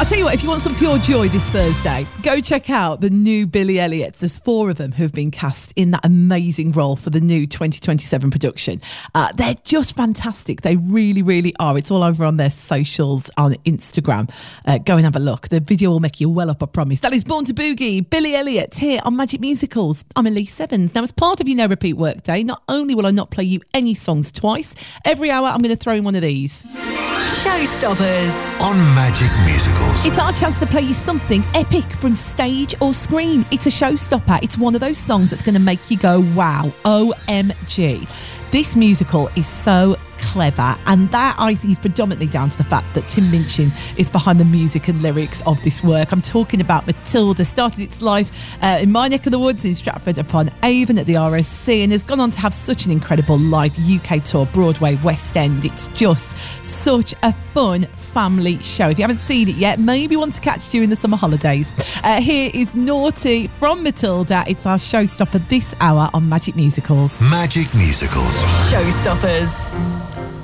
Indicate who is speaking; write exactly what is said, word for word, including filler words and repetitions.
Speaker 1: I'll tell you what, if you want some pure joy this Thursday, go check out the new Billy Elliots. There's four of them who have been cast in that amazing role for the new twenty twenty-seven production. Uh, they're just fantastic. They really, really are. It's all over on their socials on Instagram. Uh, go and have a look. The video will make you well up, I promise. That is Born to Boogie, Billy Elliot here on Magic Musicals. I'm Elise Evans. Now, as part of your No Repeat Workday, not only will I not play you any songs twice, every hour I'm going to throw in one of these.
Speaker 2: Showstoppers
Speaker 3: on Magic Musicals.
Speaker 1: It's our chance to play you something epic from stage or screen. It's a showstopper. It's one of those songs that's going to make you go, wow, O M G. This musical is so clever, and that I think is predominantly down to the fact that Tim Minchin is behind the music and lyrics of this work. I'm talking about Matilda. Started its life uh, in my neck of the woods in Stratford upon Avon at the R S C, and has gone on to have such an incredible live U K tour, Broadway, West End. It's just such a fun family show. If you haven't seen it yet, maybe want to catch you in the summer holidays. Uh, here is Naughty from Matilda. It's our showstopper this hour on Magic Musicals.
Speaker 3: Magic Musicals.
Speaker 2: Showstoppers.